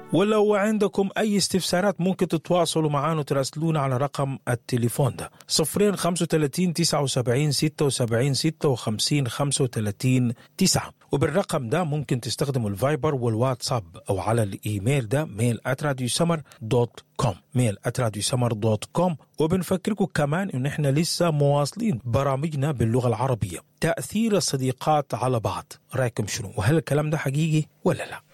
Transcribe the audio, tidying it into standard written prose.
ولو عندكم أي استفسارات ممكن تتواصلوا معنا وتراسلونا على رقم التليفون ده 035 79 76 56 35 9. وبالرقم ده ممكن تستخدموا الفايبر والواتساب أو على الإيميل ده mail@radiosummer.com mail@radiosummer.com. وبنفكركم كمان إن إحنا لسه مواصلين برامجنا باللغة العربية. تأثير الصديقات على بعض، رأيكم شنو؟ وهل الكلام ده حقيقي ولا لا؟